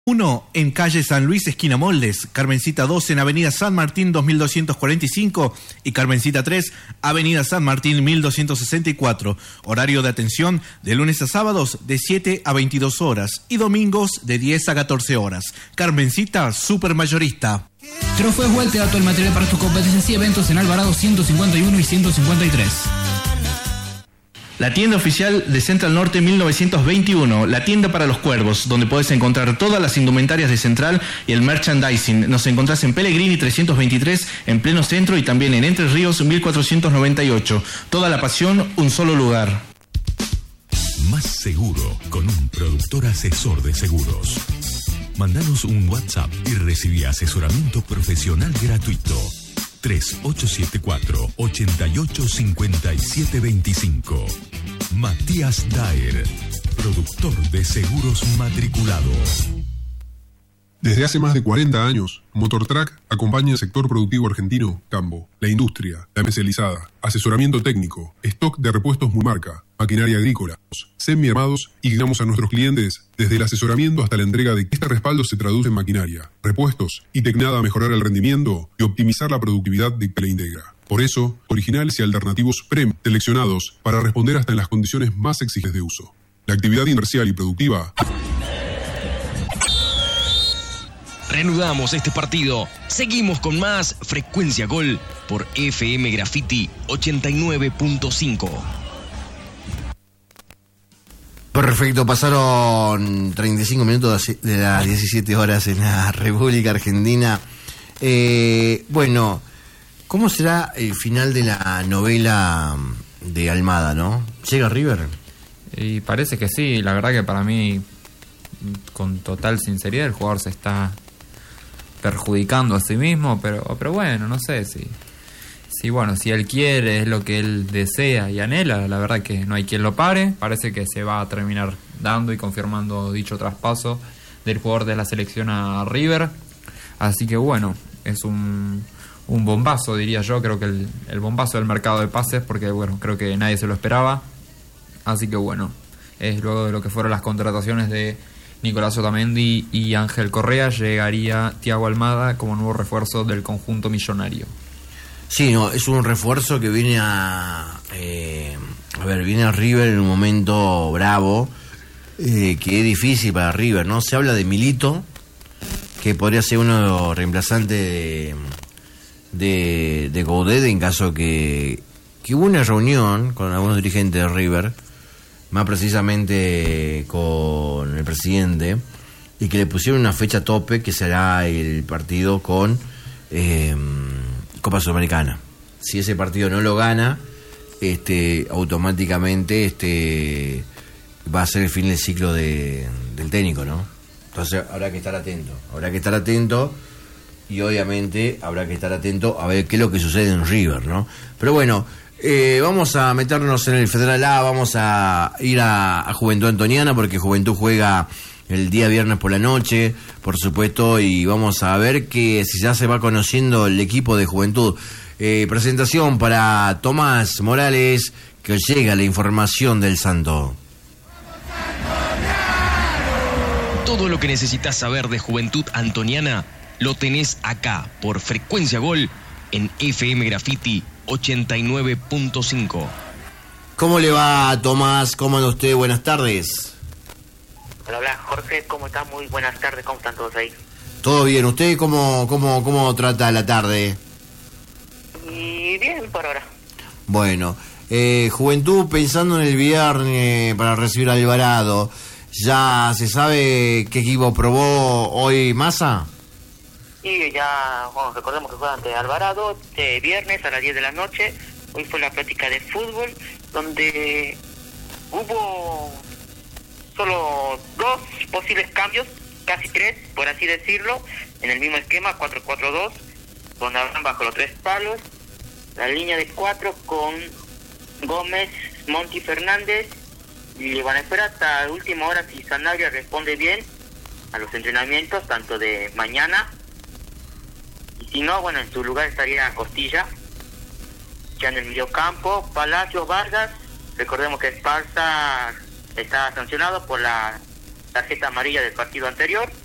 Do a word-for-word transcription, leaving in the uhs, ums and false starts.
uno en calle San Luis, esquina Moldes, Carmencita dos en avenida San Martín dos mil doscientos cuarenta y cinco y Carmencita tres, avenida San Martín mil doscientos sesenta y cuatro. Horario de atención de lunes a sábados de siete a veintidós horas y domingos de diez a catorce horas. Carmencita Supermayorista. Trofeo Huel te da todo el material para tus competencias y eventos en Alvarado ciento cincuenta y uno y ciento cincuenta y tres. La tienda oficial de Central Norte mil novecientos veintiuno, la tienda para los cuervos, donde podés encontrar todas las indumentarias de Central y el merchandising. Nos encontrás en Pellegrini trescientos veintitrés, en pleno centro, y también en Entre Ríos mil cuatrocientos noventa y ocho. Toda la pasión, un solo lugar. Más seguro con un productor asesor de seguros. Mandanos un WhatsApp y recibí asesoramiento profesional gratuito. tres ocho siete cuatro, ocho ocho cinco siete dos cinco. Matías Daer, productor de seguros matriculados. Desde hace más de cuarenta años, Motortrack acompaña el sector productivo argentino, campo, la industria, la especializada, asesoramiento técnico, stock de repuestos multimarca, maquinaria agrícola, semi-armados, y guiamos a nuestros clientes desde el asesoramiento hasta la entrega de que este respaldo se traduce en maquinaria, repuestos y tecnada a mejorar el rendimiento y optimizar la productividad de que la integra. Por eso, originales y alternativos premium seleccionados para responder hasta en las condiciones más exigentes de uso. La actividad comercial y productiva. Reanudamos este partido. Seguimos con más Frecuencia Gol por F M Graffiti ochenta y nueve punto cinco. Perfecto, pasaron treinta y cinco minutos de las diecisiete horas en la República Argentina. Eh, bueno, ¿cómo será el final de la novela de Almada, no? ¿Llega River? Y parece que sí, la verdad que para mí, con total sinceridad, el jugador se está perjudicando a sí mismo, pero pero bueno, no sé si si bueno, si él quiere, es lo que él desea y anhela, la verdad que no hay quien lo pare. Parece que se va a terminar dando y confirmando dicho traspaso del jugador de la selección a River, así que bueno, es un un bombazo, diría yo. Creo que el, el bombazo del mercado de pases, porque bueno, creo que nadie se lo esperaba, así que bueno, es luego de lo que fueron las contrataciones de Nicolás Otamendi y Ángel Correa, llegaría Thiago Almada como nuevo refuerzo del conjunto millonario. Sí, no, es un refuerzo que viene a eh, a ver, viene a River en un momento bravo, eh, que es difícil para River, ¿no? Se habla de Milito, que podría ser uno de los reemplazantes de de, de Gaudet en caso que que hubo una reunión con algunos dirigentes de River, más precisamente con el presidente, y que le pusieron una fecha tope que será el partido con eh, Copa Sudamericana. Si ese partido no lo gana, este automáticamente este va a ser el fin del ciclo de, del técnico, ¿no? Entonces habrá que estar atento, habrá que estar atento y obviamente habrá que estar atento a ver qué es lo que sucede en River, ¿no? Pero bueno, Eh, vamos a meternos en el Federal A, vamos a ir a, a Juventud Antoniana, porque Juventud juega el día viernes por la noche, por supuesto, y vamos a ver que si ya se va conociendo el equipo de Juventud. Eh, presentación para Tomás Morales, que os llega la información del Santo. Todo lo que necesitas saber de Juventud Antoniana lo tenés acá por Frecuencia Gol en F M Graffiti ochenta y nueve punto cinco. ¿Cómo le va, Tomás? ¿Cómo anda usted? Buenas tardes. Hola, hola, Jorge, ¿cómo estás? Muy buenas tardes, ¿cómo están todos ahí? Todo bien, ¿usted cómo, cómo, cómo trata la tarde? Y bien, por ahora. Bueno, eh, Juventud pensando en el viernes para recibir a Alvarado, ¿ya se sabe qué equipo probó hoy Massa? Y ya, bueno, recordemos que juega ante Alvarado, de viernes a las diez de la noche. Hoy fue la práctica de fútbol, donde hubo solo dos posibles cambios, casi tres, por así decirlo, en el mismo esquema, cuatro cuatro dos, con Abraham bajo los tres palos, la línea de cuatro con Gómez, Monti, Fernández, y van a esperar hasta la última hora si Sanabria responde bien a los entrenamientos, tanto de mañana. Si no, bueno, en su lugar estaría Costilla. Ya en el mediocampo, Palacios, Vargas. Recordemos que Esparza está sancionado por la tarjeta amarilla del partido anterior.